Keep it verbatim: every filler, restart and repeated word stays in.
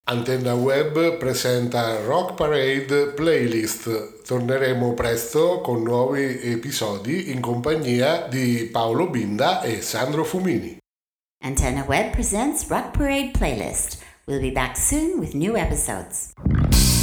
Antenna Web presenta Rock Parade Playlist. Torneremo presto con nuovi episodi in compagnia di Paolo Binda e Sandro Fumini. Antenna Web presents Rock Parade Playlist. We'll be back soon with new episodes.